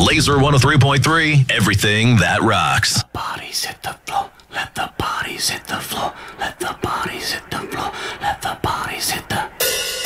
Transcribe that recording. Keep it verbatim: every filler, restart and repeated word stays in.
Laser one oh three point three, everything that rocks. Bodies hit the floor, let the bodies hit the floor, let the bodies hit the